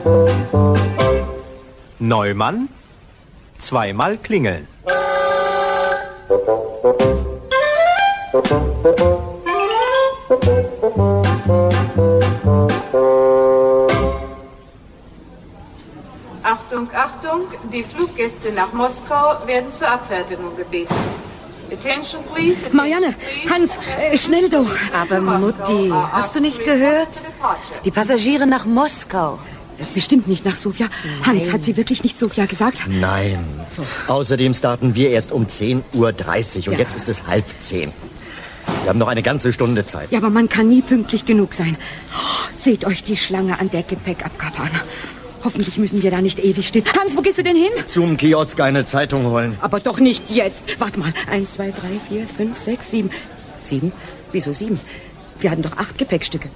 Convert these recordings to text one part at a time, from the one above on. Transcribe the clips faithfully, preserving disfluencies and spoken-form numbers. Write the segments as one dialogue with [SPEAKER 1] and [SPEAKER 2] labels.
[SPEAKER 1] Neumann, zweimal klingeln.
[SPEAKER 2] Achtung, Achtung, die Fluggäste nach Moskau werden zur Abfertigung gebeten. Attention, please. Attention,
[SPEAKER 3] Marianne,
[SPEAKER 2] please.
[SPEAKER 3] Hans, äh, schnell doch.
[SPEAKER 4] Aber Mutti, hast du nicht gehört? Die Passagiere nach Moskau.
[SPEAKER 3] Bestimmt nicht nach Sofia.
[SPEAKER 4] Nein.
[SPEAKER 3] Hans, hat sie wirklich nicht Sofia gesagt?
[SPEAKER 5] Nein. So. Außerdem starten wir erst um zehn Uhr dreißig und
[SPEAKER 3] Ja.
[SPEAKER 5] jetzt ist es halb zehn. Wir haben noch eine ganze Stunde Zeit.
[SPEAKER 3] Ja, aber man kann nie pünktlich genug sein. Oh, seht euch die Schlange an der Gepäckabgabe an. Hoffentlich müssen wir da nicht ewig stehen. Hans, wo gehst du denn hin?
[SPEAKER 5] Zum Kiosk eine Zeitung holen.
[SPEAKER 3] Aber doch nicht jetzt. Warte mal. Eins, zwei, drei, vier, fünf, sechs, sieben. Sieben? Wieso sieben? Wir hatten doch acht Gepäckstücke.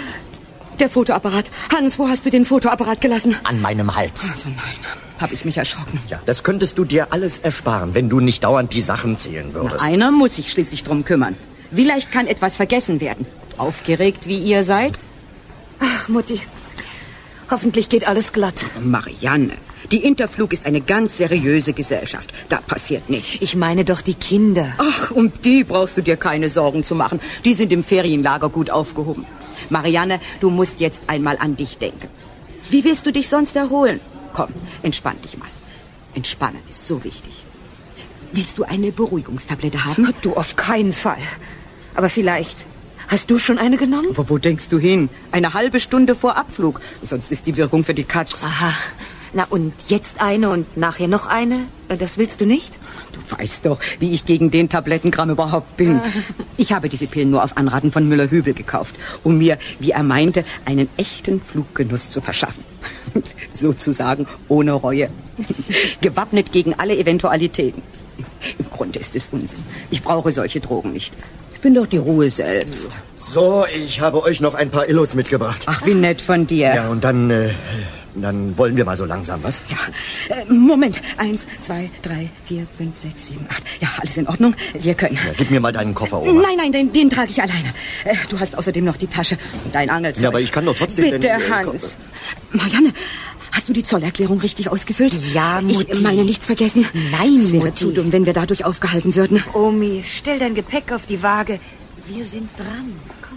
[SPEAKER 3] Der Fotoapparat. Hans, wo hast du den Fotoapparat gelassen?
[SPEAKER 5] An meinem Hals.
[SPEAKER 3] Also nein, habe ich mich erschrocken.
[SPEAKER 5] Ja, das könntest du dir alles ersparen, wenn du nicht dauernd die Sachen zählen würdest.
[SPEAKER 3] Na, einer muss sich schließlich drum kümmern. Wie leicht kann etwas vergessen werden? Aufgeregt, wie ihr seid?
[SPEAKER 4] Ach, Mutti, hoffentlich geht alles glatt.
[SPEAKER 3] Marianne, die Interflug ist eine ganz seriöse Gesellschaft. Da passiert nichts.
[SPEAKER 4] Ich meine doch die Kinder.
[SPEAKER 3] Ach, um die brauchst du dir keine Sorgen zu machen. Die sind im Ferienlager gut aufgehoben. Marianne, du musst jetzt einmal an dich denken. Wie willst du dich sonst erholen? Komm, entspann dich mal. Entspannen ist so wichtig. Willst du eine Beruhigungstablette haben?
[SPEAKER 4] Du, auf keinen Fall. Aber vielleicht. Hast du schon eine genommen?
[SPEAKER 3] Wo, wo denkst du hin? Eine halbe Stunde vor Abflug. Sonst ist die Wirkung für die Katz.
[SPEAKER 4] Aha. Na, und jetzt eine und nachher noch eine? Das willst du nicht?
[SPEAKER 3] Du weißt doch, wie ich gegen den Tablettenkram überhaupt bin. Ich habe diese Pillen nur auf Anraten von Müller-Hübel gekauft, um mir, wie er meinte, einen echten Fluggenuss zu verschaffen. Sozusagen ohne Reue. Gewappnet gegen alle Eventualitäten. Im Grunde ist es Unsinn. Ich brauche solche Drogen nicht. Ich bin doch die Ruhe selbst.
[SPEAKER 5] So, ich habe euch noch ein paar Illos mitgebracht.
[SPEAKER 3] Ach, wie nett von dir.
[SPEAKER 5] Ja, und dann, äh, dann wollen wir mal so langsam, was?
[SPEAKER 3] Ja, äh, Moment. Eins, zwei, drei, vier, fünf, sechs, sieben, acht. Ja, alles in Ordnung. Wir können.
[SPEAKER 5] Ja, gib mir mal deinen Koffer, Oma.
[SPEAKER 3] Nein, nein, den, den trage ich alleine. Äh, du hast außerdem noch die Tasche und dein Angelzeug.
[SPEAKER 5] Ja, aber ich kann doch trotzdem...
[SPEAKER 3] Bitte,
[SPEAKER 5] den, äh,
[SPEAKER 3] Hans. Marianne, hast du die Zollerklärung richtig ausgefüllt?
[SPEAKER 4] Ja, Mutti.
[SPEAKER 3] Ich meine, nichts vergessen?
[SPEAKER 4] Nein,
[SPEAKER 3] Es wäre
[SPEAKER 4] Mutti.
[SPEAKER 3] zu dumm, wenn wir dadurch aufgehalten würden.
[SPEAKER 4] Omi, stell dein Gepäck auf die Waage. Wir sind dran. Komm.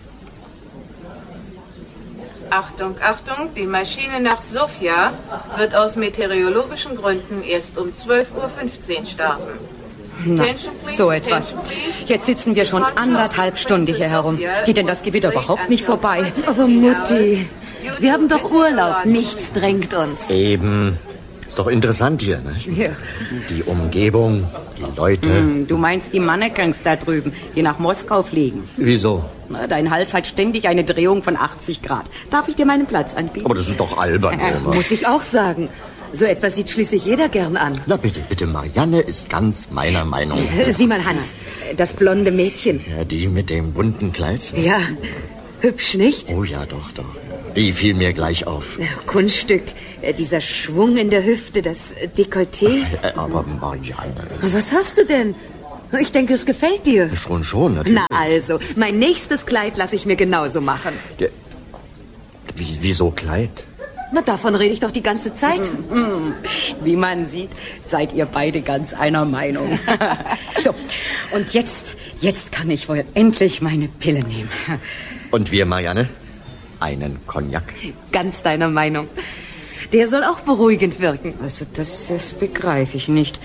[SPEAKER 2] Achtung, Achtung, die Maschine nach Sofia wird aus meteorologischen Gründen erst um zwölf Uhr fünfzehn starten.
[SPEAKER 3] Na,
[SPEAKER 2] Attention, please,
[SPEAKER 3] so etwas.
[SPEAKER 2] attention, please.
[SPEAKER 3] Jetzt sitzen wir schon anderthalb Stunden hier herum. Geht denn das Gewitter überhaupt nicht vorbei?
[SPEAKER 4] Aber Mutti, wir haben doch Urlaub. Nichts drängt uns.
[SPEAKER 5] Eben. Ist doch interessant hier, ne?
[SPEAKER 3] Ja.
[SPEAKER 5] Die Umgebung, die Leute.
[SPEAKER 3] Hm, du meinst die Mannequins da drüben, die nach Moskau fliegen.
[SPEAKER 5] Wieso?
[SPEAKER 3] Na, dein Hals hat ständig eine Drehung von achtzig Grad. Darf ich dir meinen Platz anbieten?
[SPEAKER 5] Aber das ist doch albern, Oma.
[SPEAKER 4] Muss ich auch sagen. So etwas sieht schließlich jeder gern an.
[SPEAKER 5] Na bitte, bitte, Marianne ist ganz meiner Meinung.
[SPEAKER 4] Sieh mal, Hans, das blonde Mädchen.
[SPEAKER 5] Ja, die mit dem bunten Kleid?
[SPEAKER 4] Ja, hübsch, nicht?
[SPEAKER 5] Oh ja, doch, doch. Die fiel mir gleich auf.
[SPEAKER 4] Kunststück, äh, dieser Schwung in der Hüfte, das äh, Dekolleté.
[SPEAKER 5] Äh, Aber Marianne...
[SPEAKER 4] Was hast du denn? Ich denke, es gefällt dir.
[SPEAKER 5] Schon, schon, natürlich.
[SPEAKER 4] Na also, mein nächstes Kleid lasse ich mir genauso machen.
[SPEAKER 5] Der, wie, wieso Kleid?
[SPEAKER 4] Na, davon rede ich doch die ganze Zeit.
[SPEAKER 3] Wie man sieht, seid ihr beide ganz einer Meinung. So, und jetzt, jetzt kann ich wohl endlich meine Pille nehmen.
[SPEAKER 5] Und wir, Marianne? Einen Cognac?
[SPEAKER 4] Ganz deiner Meinung. Der soll auch beruhigend wirken.
[SPEAKER 3] Also das, das begreife ich nicht.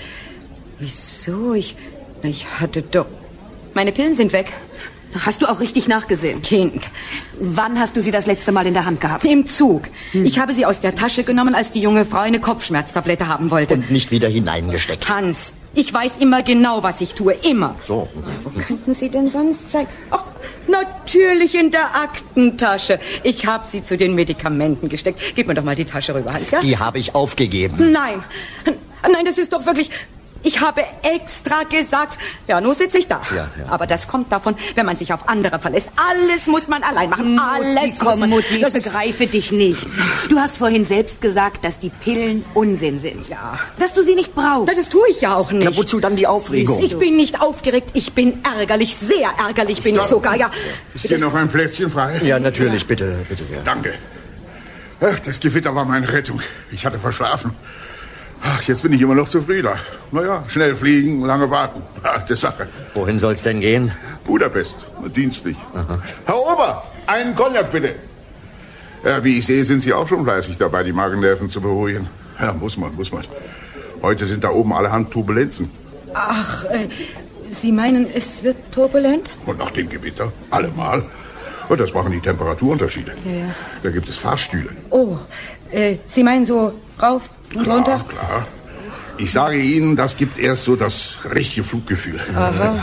[SPEAKER 3] Wieso? Ich, ich hatte doch... Meine Pillen sind weg.
[SPEAKER 4] Hast du auch richtig nachgesehen?
[SPEAKER 3] Kind.
[SPEAKER 4] Wann hast du sie das letzte Mal in der Hand gehabt?
[SPEAKER 3] Im Zug. Hm. Ich habe sie aus der Tasche genommen, als die junge Frau eine Kopfschmerztablette haben wollte.
[SPEAKER 5] Und nicht wieder hineingesteckt.
[SPEAKER 3] Hans, ich weiß immer genau, was ich tue. Immer.
[SPEAKER 5] So.
[SPEAKER 3] Wo könnten Sie denn sonst sein? Ach, natürlich in der Aktentasche. Ich habe sie zu den Medikamenten gesteckt. Gib mir doch mal die Tasche rüber, Hans, ja?
[SPEAKER 5] Die habe ich aufgegeben.
[SPEAKER 3] Nein. Nein, das ist doch wirklich... Ich habe extra gesagt, ja, nun sitze ich da.
[SPEAKER 5] Ja, ja.
[SPEAKER 3] Aber das kommt davon, wenn man sich auf andere verlässt. Alles muss man allein machen. Alles
[SPEAKER 4] Mutti,
[SPEAKER 3] muss
[SPEAKER 4] komm,
[SPEAKER 3] man...
[SPEAKER 4] Mutti, ich
[SPEAKER 3] Das ist-
[SPEAKER 4] begreife dich nicht. Du hast vorhin selbst gesagt, dass die Pillen Unsinn sind.
[SPEAKER 3] Ja.
[SPEAKER 4] Dass du sie nicht brauchst.
[SPEAKER 3] Na, das tue ich ja auch nicht.
[SPEAKER 5] Na, wozu dann die Aufregung?
[SPEAKER 3] Ich bin nicht aufgeregt, ich bin ärgerlich. Sehr ärgerlich bin ich sogar, ja.
[SPEAKER 6] Ist hier noch ein Plätzchen frei?
[SPEAKER 5] Ja, natürlich, bitte, bitte sehr.
[SPEAKER 6] Danke. Ach, das Gewitter war meine Rettung. Ich hatte verschlafen. Ach, jetzt bin ich immer noch zu früh da. Naja, schnell fliegen, lange warten. Alte Sache.
[SPEAKER 5] Wohin soll's denn gehen?
[SPEAKER 6] Budapest, dienstlich. Aha. Herr Ober, einen Cognac bitte. Ja, wie ich sehe, sind Sie auch schon fleißig dabei, die Magennerven zu beruhigen. Ja, muss man, muss man. Heute sind da oben allerhand Turbulenzen.
[SPEAKER 3] Ach, äh, Sie meinen, es wird turbulent?
[SPEAKER 6] Und nach dem Gewitter, allemal. Und das machen die Temperaturunterschiede.
[SPEAKER 3] Ja, ja.
[SPEAKER 6] Da gibt es Fahrstühle.
[SPEAKER 3] Oh, äh, Sie meinen so rauf und
[SPEAKER 6] klar,
[SPEAKER 3] runter?
[SPEAKER 6] Klar, ich sage Ihnen, das gibt erst so das richtige Fluggefühl.
[SPEAKER 3] Aha.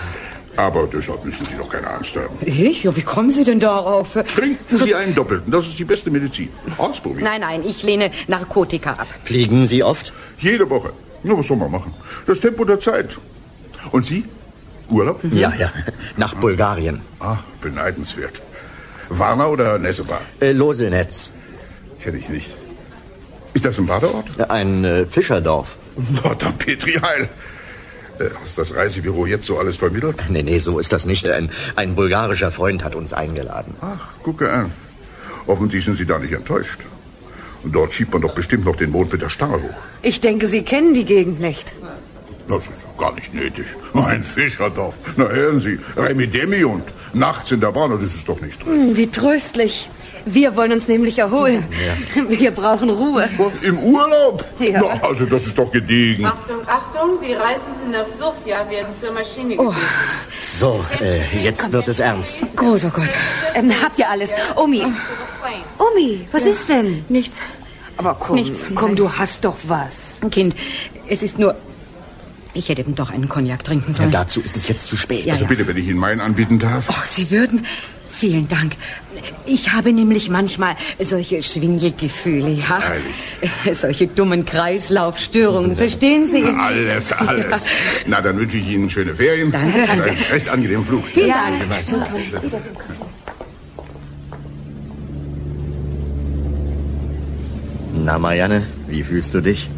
[SPEAKER 6] Aber deshalb müssen Sie doch keine Angst haben.
[SPEAKER 3] Ich? Ja, wie kommen Sie denn darauf?
[SPEAKER 6] Trinken Sie einen Doppelten, das ist die beste Medizin. Ausprobieren.
[SPEAKER 3] Nein, nein, ich lehne Narkotika ab.
[SPEAKER 5] Fliegen Sie oft?
[SPEAKER 6] Jede Woche. Na, was soll man machen? Das Tempo der Zeit. Und Sie? Urlaub?
[SPEAKER 5] Ja, ja. Nach Bulgarien.
[SPEAKER 6] Ah, beneidenswert. Varna oder Nessebar?
[SPEAKER 5] Äh, Losenetz.
[SPEAKER 6] Kenne ich nicht. Ist das ein Badeort?
[SPEAKER 5] Ein äh, Fischerdorf.
[SPEAKER 6] Na, dann Petri Heil. Äh, was das Reisebüro jetzt so alles vermittelt?
[SPEAKER 5] Nee, nee, so ist das nicht. Ein, ein bulgarischer Freund hat uns eingeladen.
[SPEAKER 6] Ach, gucke an. Offensichtlich sind Sie da nicht enttäuscht. Und dort schiebt man doch bestimmt noch den Mond mit der Stange hoch.
[SPEAKER 4] Ich denke, Sie kennen die Gegend nicht.
[SPEAKER 6] Das ist doch gar nicht nötig. Ein Fischerdorf. Na, hören Sie, Remi Demi und nachts in der Bahn, das ist doch nicht drin.
[SPEAKER 4] Wie tröstlich. Wir wollen uns nämlich erholen. Ja. Wir brauchen Ruhe.
[SPEAKER 6] Im Urlaub?
[SPEAKER 4] Ja.
[SPEAKER 6] Na, also das ist doch gediegen.
[SPEAKER 2] Achtung, Achtung, die Reisenden nach Sofia werden zur Maschine gebeten.
[SPEAKER 3] Oh.
[SPEAKER 5] So, äh, jetzt wird es ernst.
[SPEAKER 3] Großer Gott.
[SPEAKER 4] Ähm, habt ihr alles? Omi. Omi, was
[SPEAKER 3] Ja.
[SPEAKER 4] ist denn?
[SPEAKER 3] Nichts.
[SPEAKER 4] Aber komm,
[SPEAKER 3] Nichts.
[SPEAKER 4] komm, du hast doch was.
[SPEAKER 3] Kind, es ist nur... Ich hätte eben doch einen Cognac trinken
[SPEAKER 5] Ja,
[SPEAKER 3] sollen.
[SPEAKER 5] dazu ist es jetzt zu spät.
[SPEAKER 3] Ja,
[SPEAKER 6] Also
[SPEAKER 3] ja.
[SPEAKER 6] bitte, wenn ich Ihnen meinen anbieten darf.
[SPEAKER 3] Oh, Sie würden... Vielen Dank. Ich habe nämlich manchmal solche Schwindelgefühle, ja?
[SPEAKER 6] Freilich.
[SPEAKER 3] Solche dummen Kreislaufstörungen, verstehen Sie?
[SPEAKER 6] Alles, alles. Na, dann wünsche ich Ihnen schöne Ferien.
[SPEAKER 3] Danke,
[SPEAKER 6] Und
[SPEAKER 3] danke.
[SPEAKER 6] einen recht angenehmen Flug.
[SPEAKER 3] Vielen
[SPEAKER 4] Ja,
[SPEAKER 3] Dank.
[SPEAKER 5] Na, Marianne, wie fühlst du dich?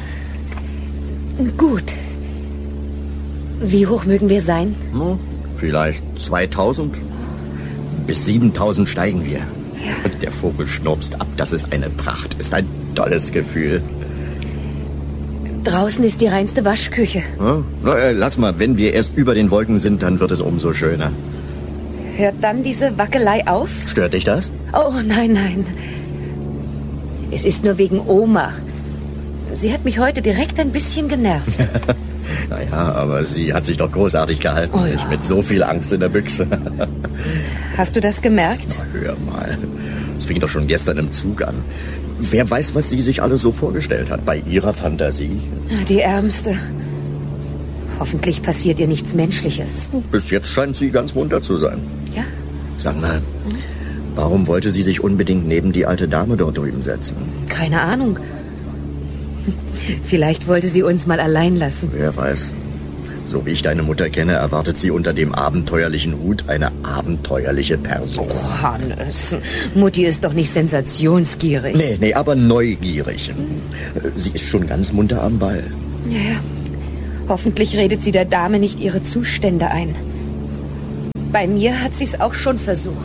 [SPEAKER 4] Gut. Wie hoch mögen wir sein?
[SPEAKER 5] Hm, vielleicht zweitausend. Bis siebentausend steigen wir. Und der Vogel schnurpst ab. Das ist eine Pracht. Ist ein tolles Gefühl.
[SPEAKER 4] Draußen ist die reinste Waschküche.
[SPEAKER 5] Ja, na, äh, lass mal, wenn wir erst über den Wolken sind, dann wird es umso schöner.
[SPEAKER 4] Hört dann diese Wackelei auf?
[SPEAKER 5] Stört dich das?
[SPEAKER 4] Oh, nein, nein. Es ist nur wegen Oma. Sie hat mich heute direkt ein bisschen genervt.
[SPEAKER 5] Naja, aber sie hat sich doch großartig gehalten.
[SPEAKER 4] Oh ja.
[SPEAKER 5] Nicht mit so viel Angst in der Büchse.
[SPEAKER 4] Hast du das gemerkt?
[SPEAKER 5] Hör mal, es fing doch schon gestern im Zug an. Wer weiß, was sie sich alles so vorgestellt hat bei ihrer Fantasie.
[SPEAKER 4] Die Ärmste. Hoffentlich passiert ihr nichts Menschliches.
[SPEAKER 5] Bis jetzt scheint sie ganz munter zu sein.
[SPEAKER 4] Ja?
[SPEAKER 5] Sag mal, warum wollte sie sich unbedingt neben die alte Dame dort drüben setzen?
[SPEAKER 4] Keine Ahnung. Vielleicht wollte sie uns mal allein lassen.
[SPEAKER 5] Wer weiß. So wie ich deine Mutter kenne, erwartet sie unter dem abenteuerlichen Hut eine abenteuerliche Person.
[SPEAKER 4] Oh, Hannes, Mutti ist doch nicht sensationsgierig.
[SPEAKER 5] Nee, nee, aber neugierig. Sie ist schon ganz munter am Ball.
[SPEAKER 4] Ja, ja. Hoffentlich redet sie der Dame nicht ihre Zustände ein. Bei mir hat sie es auch schon versucht.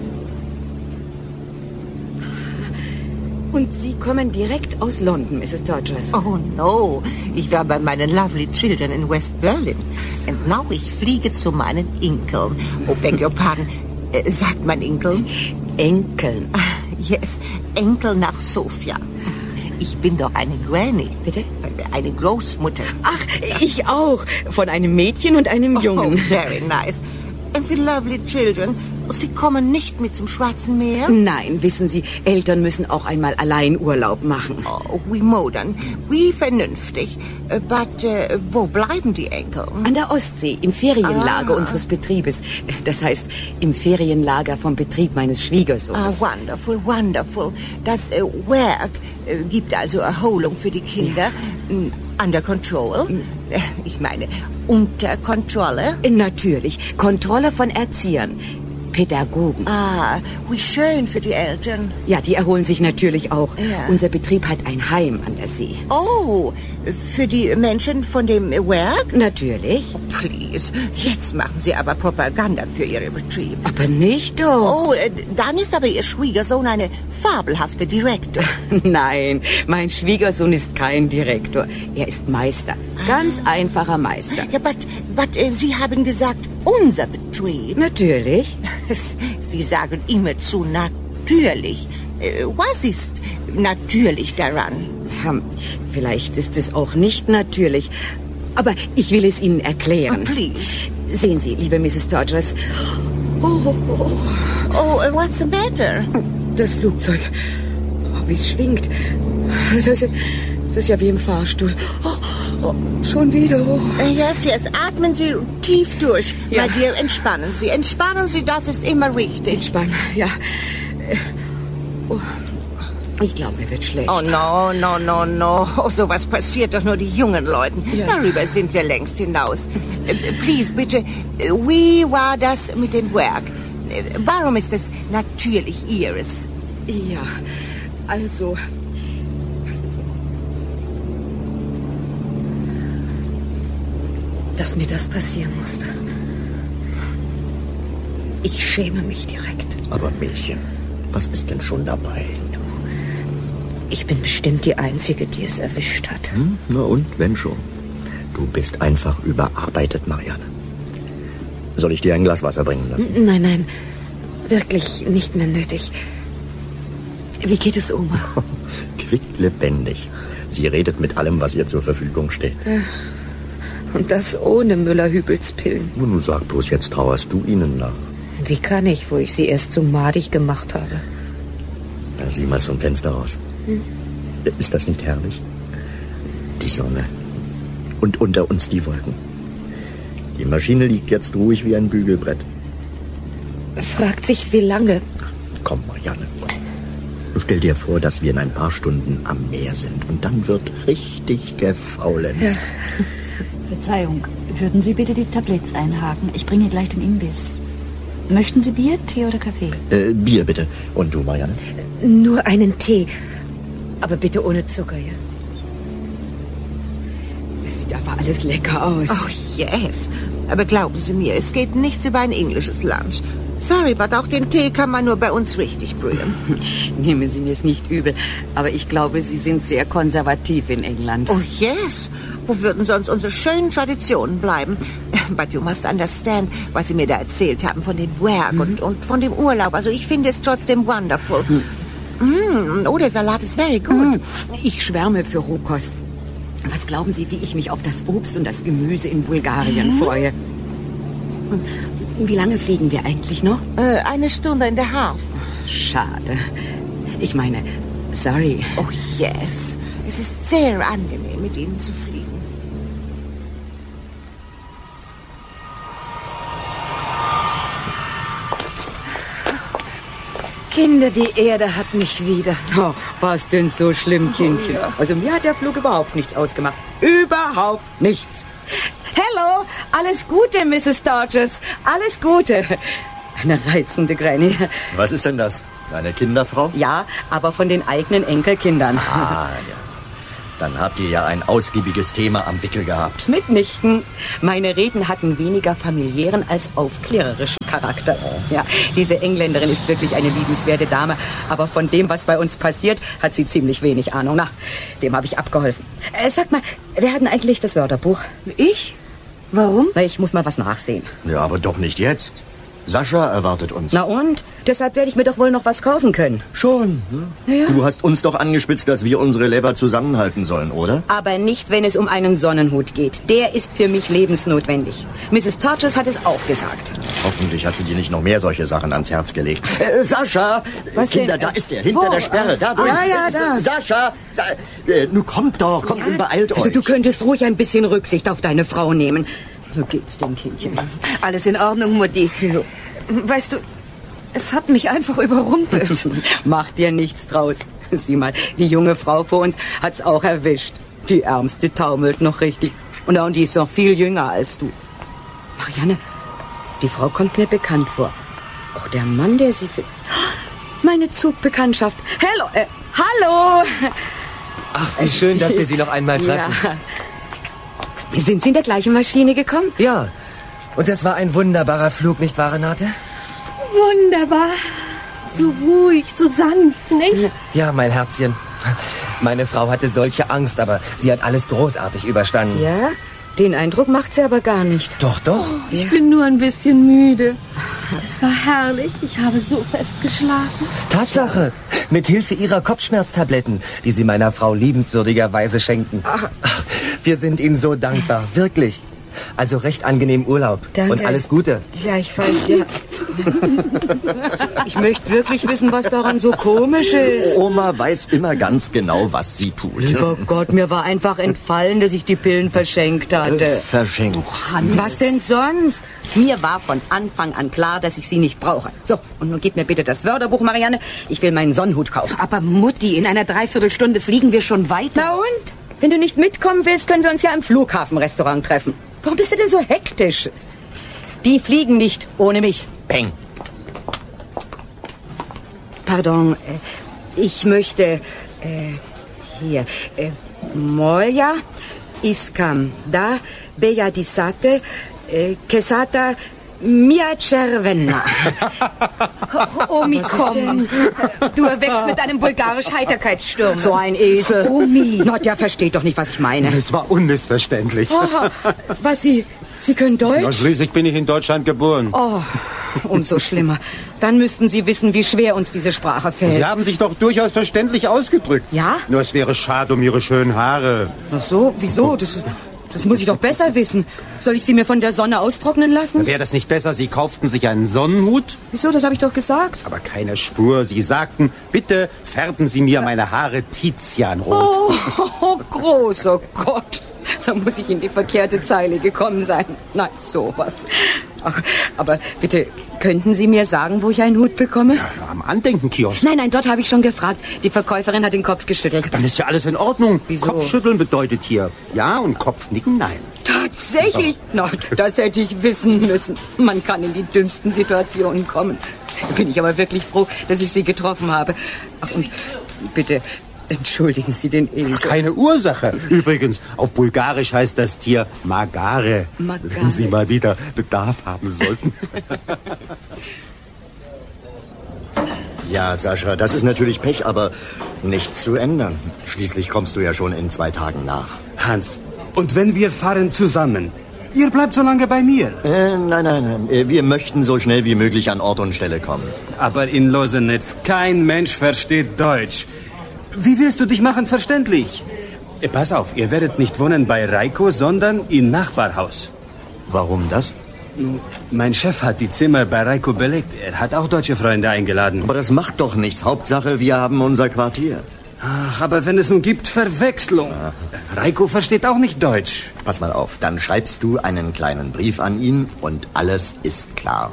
[SPEAKER 3] Und Sie kommen direkt aus London, Missus Dodgers.
[SPEAKER 7] Oh no, ich war bei meinen lovely children in West Berlin. And now ich fliege zu meinen Enkeln. Oh, beg your pardon. Äh, sagt man Enkeln?
[SPEAKER 3] Enkeln.
[SPEAKER 7] Yes, Enkel nach Sofia. Ich bin doch eine Granny.
[SPEAKER 3] Bitte?
[SPEAKER 7] Eine Großmutter.
[SPEAKER 3] Ach, ich auch. Von einem Mädchen und einem Jungen.
[SPEAKER 7] Oh, very nice. And the lovely children, sie kommen nicht mit zum Schwarzen Meer?
[SPEAKER 3] Nein, wissen Sie, Eltern müssen auch einmal allein Urlaub machen.
[SPEAKER 7] Oh, wie modern, wie vernünftig. Äh, But, äh, wo bleiben die Enkel?
[SPEAKER 3] An der Ostsee, im Ferienlager
[SPEAKER 7] Ah.
[SPEAKER 3] unseres Betriebes. Das heißt, im Ferienlager vom Betrieb meines
[SPEAKER 7] Ah,
[SPEAKER 3] Schwiegersohns.
[SPEAKER 7] wonderful, wonderful. Das äh, Werk äh, gibt also Erholung für die Kinder. Mm, Under control? Äh, Ich meine, unter Kontrolle?
[SPEAKER 3] Natürlich, Kontrolle von Erziehern. Pädagogen.
[SPEAKER 7] Ah, wie schön für die Eltern.
[SPEAKER 3] Ja, die erholen sich natürlich auch.
[SPEAKER 7] Ja.
[SPEAKER 3] Unser Betrieb hat ein Heim an der See.
[SPEAKER 7] Oh, für die Menschen von dem Werk?
[SPEAKER 3] Natürlich.
[SPEAKER 7] Oh, please, jetzt machen Sie aber Propaganda für Ihren Betrieb.
[SPEAKER 3] Aber nicht doch.
[SPEAKER 7] Oh, dann ist aber Ihr Schwiegersohn eine fabelhafte Direktor.
[SPEAKER 3] Nein, mein Schwiegersohn ist kein Direktor. Er ist Meister. Ganz einfacher Meister.
[SPEAKER 7] Ja, but, but äh, Sie haben gesagt, unser Betrieb.
[SPEAKER 3] Natürlich.
[SPEAKER 7] Sie sagen immerzu natürlich. Äh, Was ist natürlich daran?
[SPEAKER 3] Ja, vielleicht ist es auch nicht natürlich. Aber ich will es Ihnen erklären.
[SPEAKER 7] Oh, please.
[SPEAKER 3] Sehen Sie, liebe Misses Dodgers. Oh, oh, oh.
[SPEAKER 7] Oh, uh, what's the matter?
[SPEAKER 3] Das Flugzeug. Oh, wie es schwingt. Das, das ist ja wie im Fahrstuhl. Oh, oh, schon wieder. Oh.
[SPEAKER 7] Yes, yes. Atmen Sie tief durch.
[SPEAKER 3] Ja.
[SPEAKER 7] Bei dir entspannen Sie. Entspannen Sie, das ist immer richtig.
[SPEAKER 3] Entspannen, ja. Oh. Ich glaube, mir wird schlecht.
[SPEAKER 7] Oh, no, no, no, no. Oh, sowas passiert doch nur die jungen Leuten.
[SPEAKER 3] Ja.
[SPEAKER 7] Darüber sind wir längst hinaus. Äh, Please, bitte, äh, wie war das mit dem Werk? Äh, Warum ist es natürlich Ihres?
[SPEAKER 3] Ja, also... Passen Sie.
[SPEAKER 4] Dass mir das passieren musste. Ich schäme mich direkt.
[SPEAKER 5] Aber Mädchen, was ist denn schon dabei?
[SPEAKER 4] Ich bin bestimmt die Einzige, die es erwischt hat.
[SPEAKER 5] Hm? Na und, wenn schon. Du bist einfach überarbeitet, Marianne. Soll ich dir ein Glas Wasser bringen lassen?
[SPEAKER 4] Nein, nein, wirklich nicht mehr nötig. Wie geht es Oma?
[SPEAKER 5] Quicklebendig. Sie redet mit allem, was ihr zur Verfügung steht.
[SPEAKER 4] Und das ohne Müller-Hübels Pillen.
[SPEAKER 5] Nun sag bloß, jetzt trauerst du ihnen nach.
[SPEAKER 4] Wie kann ich, wo ich sie erst so madig gemacht habe?
[SPEAKER 5] Na, sieh mal zum Fenster raus. Hm. Ist das nicht herrlich? Die Sonne. Und unter uns die Wolken. Die Maschine liegt jetzt ruhig wie ein Bügelbrett.
[SPEAKER 4] Fragt sich, wie lange?
[SPEAKER 5] Komm, Marianne, komm. Stell dir vor, dass wir in ein paar Stunden am Meer sind. Und dann wird richtig gefaulenzt.
[SPEAKER 4] Ja.
[SPEAKER 8] Verzeihung, würden Sie bitte die Tabletts einhaken? Ich bringe gleich den Imbiss. Möchten Sie Bier, Tee oder Kaffee?
[SPEAKER 5] Äh, Bier bitte. Und du, Marianne?
[SPEAKER 4] Nur einen Tee. Aber bitte ohne Zucker, ja?
[SPEAKER 3] Das sieht aber alles lecker aus.
[SPEAKER 7] Oh, yes. Aber glauben Sie mir, es geht nichts über ein englisches Lunch. Sorry, aber auch den Tee kann man nur bei uns richtig brühen.
[SPEAKER 3] Nehmen Sie mir es nicht übel, aber ich glaube, Sie sind sehr konservativ in England.
[SPEAKER 7] Oh, yes. Wo würden sonst unsere schönen Traditionen bleiben? But you must understand, was Sie mir da erzählt haben von dem Werk hm. und, und von dem Urlaub. Also ich finde es trotzdem wonderful. Hm. Mm, oh, der Salat ist very good.
[SPEAKER 3] Hm. Ich schwärme für Rohkost. Was glauben Sie, wie ich mich auf das Obst und das Gemüse in Bulgarien hm. freue? Wie lange fliegen wir eigentlich noch?
[SPEAKER 7] Äh, eine Stunde in der Half.
[SPEAKER 3] Schade. Ich meine, sorry.
[SPEAKER 7] Oh, yes. Es ist sehr angenehm, mit Ihnen zu fliegen.
[SPEAKER 4] Kinder, die Erde hat mich wieder.
[SPEAKER 3] Oh, was denn so schlimm, Kindchen? Oh, ja. Also mir hat der Flug überhaupt nichts ausgemacht. Überhaupt nichts. Hello, alles Gute, Misses Dodgers. Alles Gute. Eine reizende Granny.
[SPEAKER 5] Was ist denn das? Eine Kinderfrau?
[SPEAKER 3] Ja, aber von den eigenen Enkelkindern.
[SPEAKER 5] Ah, ja. Dann habt ihr ja ein ausgiebiges Thema am Wickel gehabt.
[SPEAKER 3] Mitnichten. Meine Reden hatten weniger familiären als aufklärerischen Charakter. Ja, diese Engländerin ist wirklich eine liebenswerte Dame. Aber von dem, was bei uns passiert, hat sie ziemlich wenig Ahnung. Na, dem habe ich abgeholfen. Äh, sag mal, wer hat denn eigentlich das Wörterbuch?
[SPEAKER 4] Ich? Warum?
[SPEAKER 3] Na, ich muss mal was nachsehen.
[SPEAKER 5] Ja, aber doch nicht jetzt. Sascha erwartet uns.
[SPEAKER 3] Na und? Deshalb werde ich mir doch wohl noch was kaufen können.
[SPEAKER 5] Schon, ne? Ja. Du hast uns doch angespitzt, dass wir unsere Lever zusammenhalten sollen, oder?
[SPEAKER 3] Aber nicht, wenn es um einen Sonnenhut geht. Der ist für mich lebensnotwendig. Misses Dodgers hat es auch gesagt.
[SPEAKER 5] Hoffentlich hat sie dir nicht noch mehr solche Sachen ans Herz gelegt. Äh, Sascha!
[SPEAKER 3] Was
[SPEAKER 5] Kinder,
[SPEAKER 3] denn?
[SPEAKER 5] da ist er, hinter
[SPEAKER 3] Wo?
[SPEAKER 5] der Sperre. Da,
[SPEAKER 3] Ah, ja, ja, da.
[SPEAKER 5] Sascha! Sa äh, nun kommt doch, kommt, ja. beeilt euch.
[SPEAKER 3] Also du könntest ruhig ein bisschen Rücksicht auf deine Frau nehmen. So geht's dem Kindchen.
[SPEAKER 4] Alles in Ordnung, Mutti. Weißt du, es hat mich einfach überrumpelt.
[SPEAKER 3] Mach dir nichts draus. Sieh mal, die junge Frau vor uns hat's auch erwischt. Die Ärmste taumelt noch richtig. Und, und die ist noch viel jünger als du. Marianne, die Frau kommt mir bekannt vor. Auch der Mann, der sie... Für... Meine Zugbekanntschaft. Hello, äh, hallo.
[SPEAKER 9] Ach, wie schön, dass wir Sie noch einmal treffen.
[SPEAKER 3] Ja. Sind Sie in der gleichen Maschine gekommen?
[SPEAKER 9] Ja. Und das war ein wunderbarer Flug, nicht wahr, Renate?
[SPEAKER 10] Wunderbar. So ruhig, so sanft, nicht?
[SPEAKER 9] Ja, mein Herzchen. Meine Frau hatte solche Angst, aber sie hat alles großartig überstanden.
[SPEAKER 3] Ja? Den Eindruck macht sie aber gar nicht.
[SPEAKER 9] Doch, doch.
[SPEAKER 10] Oh, ich ja. bin nur ein bisschen müde. Es war herrlich. Ich habe so fest geschlafen.
[SPEAKER 9] Tatsache. Mit Hilfe ihrer Kopfschmerztabletten, die sie meiner Frau liebenswürdigerweise schenken. Ach. Ach, wir sind Ihnen so dankbar. Wirklich. Also recht angenehmen Urlaub.
[SPEAKER 3] Danke.
[SPEAKER 9] Und alles Gute.
[SPEAKER 3] Gleichfalls, ja. Ich möchte wirklich wissen, was daran so komisch ist.
[SPEAKER 5] Oma weiß immer ganz genau, was sie tut.
[SPEAKER 3] Lieber Gott, mir war einfach entfallen, dass ich die Pillen verschenkt hatte.
[SPEAKER 5] Äh, verschenkt.
[SPEAKER 3] Oh, was denn sonst? Mir war von Anfang an klar, dass ich sie nicht brauche. So, und nun gib mir bitte das Wörterbuch, Marianne. Ich will meinen Sonnenhut kaufen.
[SPEAKER 4] Aber Mutti, in einer Dreiviertelstunde fliegen wir schon weiter.
[SPEAKER 3] Na und? Wenn du nicht mitkommen willst, können wir uns ja im Flughafenrestaurant treffen. Warum bist du denn so hektisch? Die fliegen nicht ohne mich.
[SPEAKER 5] Peng.
[SPEAKER 3] Pardon, äh, ich möchte... Äh, hier. Äh, Moja, Iskam, da, Beja Disate, äh, Kesata, Mia Cervenna.
[SPEAKER 4] Omi, komm. Du erweckst mit einem bulgarisch-Heiterkeitssturm.
[SPEAKER 3] So ein Esel.
[SPEAKER 4] Omi.
[SPEAKER 3] Nadja versteht doch nicht, was ich meine.
[SPEAKER 11] Es war unmissverständlich.
[SPEAKER 3] Aha. Was, Sie... Sie können Deutsch?
[SPEAKER 11] Ja, schließlich bin ich in Deutschland geboren.
[SPEAKER 3] Oh, umso schlimmer. Dann müssten Sie wissen, wie schwer uns diese Sprache fällt.
[SPEAKER 11] Sie haben sich doch durchaus verständlich ausgedrückt.
[SPEAKER 3] Ja?
[SPEAKER 11] Nur es wäre schade um Ihre schönen Haare.
[SPEAKER 3] Ach so, wieso? Das, das muss ich doch besser wissen. Soll ich sie mir von der Sonne austrocknen lassen?
[SPEAKER 11] Wäre das nicht besser, Sie kauften sich einen Sonnenhut?
[SPEAKER 3] Wieso? Das habe ich doch gesagt.
[SPEAKER 11] Aber keine Spur. Sie sagten, bitte färben Sie mir meine Haare Tizianrot.
[SPEAKER 3] Oh, oh, großer Gott. Da muss ich in die verkehrte Zeile gekommen sein. Nein, sowas. Ach, aber bitte, könnten Sie mir sagen, wo ich einen Hut bekomme?
[SPEAKER 11] Ja, am Andenkenkiosk.
[SPEAKER 3] Nein, nein, dort habe ich schon gefragt. Die Verkäuferin hat den Kopf geschüttelt.
[SPEAKER 11] Dann ist ja alles in Ordnung.
[SPEAKER 3] Wieso?
[SPEAKER 11] Kopfschütteln bedeutet hier ja und Kopfnicken nein.
[SPEAKER 3] Tatsächlich? Na, no, das hätte ich wissen müssen. Man kann in die dümmsten Situationen kommen. Bin ich aber wirklich froh, dass ich Sie getroffen habe. Ach, und bitte... Entschuldigen Sie den Esel.
[SPEAKER 11] Keine Ursache. Übrigens, auf Bulgarisch heißt das Tier Magare.
[SPEAKER 3] Magare.
[SPEAKER 11] Wenn Sie mal wieder Bedarf haben sollten.
[SPEAKER 5] Ja, Sascha, das ist natürlich Pech, aber nichts zu ändern. Schließlich kommst du ja schon in zwei Tagen nach.
[SPEAKER 12] Hans, und wenn wir fahren zusammen? Ihr bleibt so lange bei mir.
[SPEAKER 5] Äh, nein, nein, nein. Wir möchten so schnell wie möglich an Ort und Stelle kommen.
[SPEAKER 12] Aber in Losenitz, kein Mensch versteht Deutsch. Wie willst du dich machen verständlich? Äh, pass auf, ihr werdet nicht wohnen bei Reiko, sondern im Nachbarhaus.
[SPEAKER 5] Warum das?
[SPEAKER 12] Mein Chef hat die Zimmer bei Reiko belegt. Er hat auch deutsche Freunde eingeladen.
[SPEAKER 5] Aber das macht doch nichts. Hauptsache, wir haben unser Quartier.
[SPEAKER 12] Ach, aber wenn es nun gibt, Verwechslung. Aha. Reiko versteht auch nicht Deutsch.
[SPEAKER 5] Pass mal auf, dann schreibst du einen kleinen Brief an ihn und alles ist klar.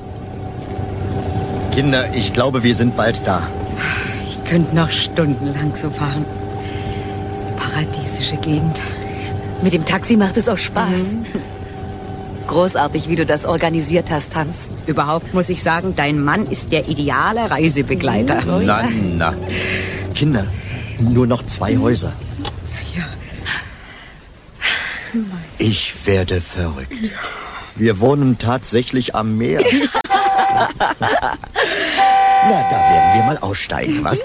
[SPEAKER 5] Kinder, ich glaube, wir sind bald da.
[SPEAKER 3] Ich könnte noch stundenlang so fahren. Paradiesische Gegend.
[SPEAKER 4] Mit dem Taxi macht es auch Spaß. Mhm. Großartig, wie du das organisiert hast, Hans.
[SPEAKER 3] Überhaupt muss ich sagen, dein Mann ist der ideale Reisebegleiter.
[SPEAKER 5] Oh, ja. Na, na. Kinder, nur noch zwei Häuser.
[SPEAKER 3] Ja.
[SPEAKER 5] Ich werde verrückt. Wir wohnen tatsächlich am Meer. Na, da werden wir mal aussteigen, was?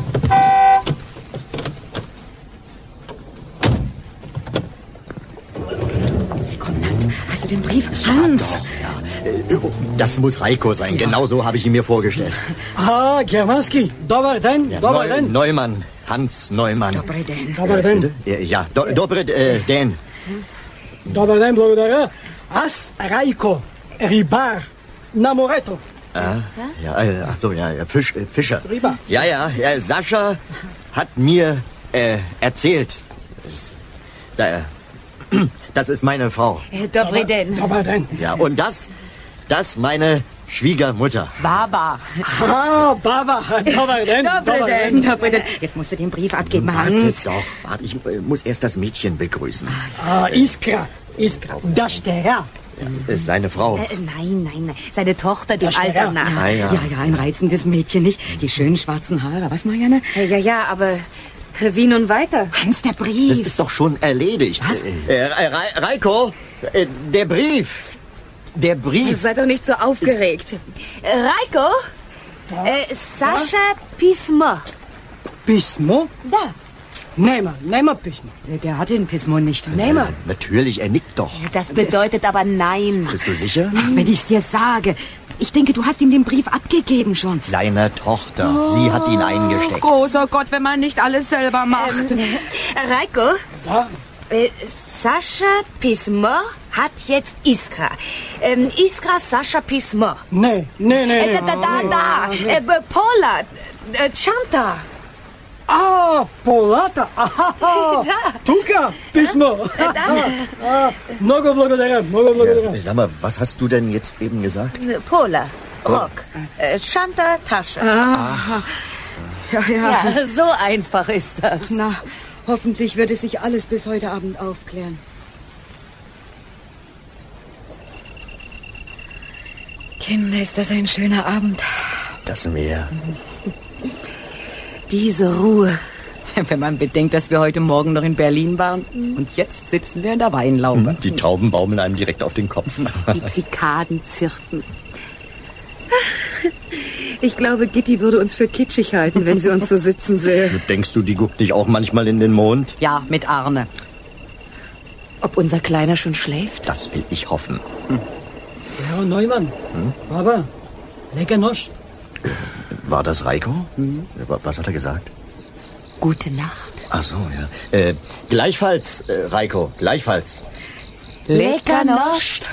[SPEAKER 3] Sie kommen, Hans. Hast du den Brief? Hans!
[SPEAKER 5] Ja, doch, ja. Das muss Reiko sein. Ja. Genau so habe ich ihn mir vorgestellt.
[SPEAKER 13] Ah, Germanski. Dobar den.
[SPEAKER 5] Ja,
[SPEAKER 13] Dobar
[SPEAKER 5] Neu
[SPEAKER 13] den.
[SPEAKER 5] Neumann. Hans Neumann.
[SPEAKER 3] Dobar den.
[SPEAKER 13] Dobar den.
[SPEAKER 5] Äh, ja, do, dobre äh, den.
[SPEAKER 13] Dobar den, благодаря. As Reiko. Ribar. Namoreto.
[SPEAKER 5] Ah, ja, äh, ach so, ja, Fisch, äh, Fischer.
[SPEAKER 13] Ribar.
[SPEAKER 5] Ja, ja, ja, Sascha hat mir äh, erzählt. Das, da, das ist meine Frau.
[SPEAKER 4] Dobar den.
[SPEAKER 13] Dobar den.
[SPEAKER 5] Ja, und das, das meine Schwiegermutter.
[SPEAKER 3] Baba.
[SPEAKER 13] Ah, Baba. Dobar den.
[SPEAKER 3] Dobar den. Dobar den. Jetzt musst du den Brief abgeben, Hans.
[SPEAKER 5] Warte doch, warte, ich äh, muss erst das Mädchen begrüßen.
[SPEAKER 13] Ah, Iskra. Iskra. Dashtera.
[SPEAKER 5] Äh, seine Frau.
[SPEAKER 4] Äh, nein, nein, nein. Seine Tochter, dem
[SPEAKER 13] Ja,
[SPEAKER 4] Alter
[SPEAKER 13] ja.
[SPEAKER 4] nach.
[SPEAKER 5] Ah, ja.
[SPEAKER 3] Ja, ja, ein reizendes Mädchen, nicht? Die schönen schwarzen Haare. Was, Marianne?
[SPEAKER 4] Äh, Ja, ja, aber wie nun weiter?
[SPEAKER 3] Hans, der
[SPEAKER 5] Das
[SPEAKER 3] Brief.
[SPEAKER 5] ist doch schon erledigt.
[SPEAKER 3] Was?
[SPEAKER 5] Äh, äh, Re Reiko, äh, der Brief. Der Brief.
[SPEAKER 4] Sei doch nicht so aufgeregt. Äh, Reiko? Äh, Sascha Pismo.
[SPEAKER 13] Pismo?
[SPEAKER 4] Da.
[SPEAKER 13] Nema, nema pismo.
[SPEAKER 3] Der, der hat den Pismo nicht.
[SPEAKER 13] Nema.
[SPEAKER 5] Natürlich, er nickt doch.
[SPEAKER 4] Das bedeutet aber nein.
[SPEAKER 5] Bist du sicher?
[SPEAKER 3] Ach, wenn ich's dir sage. Ich denke, du hast ihm den Brief abgegeben schon.
[SPEAKER 5] Seiner Tochter. Sie hat ihn eingesteckt.
[SPEAKER 3] Großer Gott, wenn man nicht alles selber macht.
[SPEAKER 4] Ähm, Reiko?
[SPEAKER 13] Ja?
[SPEAKER 4] Äh, Sascha Pismo hat jetzt Iskra. Ähm, Iskra Sascha Pismo.
[SPEAKER 13] Nee, nee, nee.
[SPEAKER 4] Äh,
[SPEAKER 13] nee.
[SPEAKER 4] da, da, da, da. Äh, Pola. Äh, Chanta.
[SPEAKER 13] Ah, Polata. Aha.
[SPEAKER 4] Da.
[SPEAKER 13] Tuka, pismo. Ah, Mnogo благодаря, много благодаря.
[SPEAKER 5] Ja, sag mal, was hast du denn jetzt eben gesagt?
[SPEAKER 4] Pola. Rock. Äh, Chanta Tasche.
[SPEAKER 3] Aha. Ja, ja.
[SPEAKER 4] Ja, so einfach ist das.
[SPEAKER 3] Na, hoffentlich wird es sich alles bis heute Abend aufklären. Kinder, ist das ein schöner Abend.
[SPEAKER 5] Das Meer.
[SPEAKER 4] Diese Ruhe.
[SPEAKER 3] Wenn man bedenkt, dass wir heute Morgen noch in Berlin waren und jetzt sitzen wir in der Weinlaube.
[SPEAKER 5] Die Tauben baumeln einem direkt auf den Kopf.
[SPEAKER 4] Die Zikaden zirpen.
[SPEAKER 3] Ich glaube, Gitti würde uns für kitschig halten, wenn sie uns so sitzen sähe.
[SPEAKER 5] Denkst du, die guckt dich auch manchmal in den Mond?
[SPEAKER 3] Ja, mit Arne.
[SPEAKER 4] Ob unser Kleiner schon schläft?
[SPEAKER 5] Das will ich hoffen.
[SPEAKER 13] Herr Neumann, Baba, lecker Nosch.
[SPEAKER 5] War das Reiko? Was hat er gesagt?
[SPEAKER 4] Gute Nacht.
[SPEAKER 5] Ach so, ja. Äh, gleichfalls, äh, Reiko, gleichfalls.
[SPEAKER 4] Lecker Nost.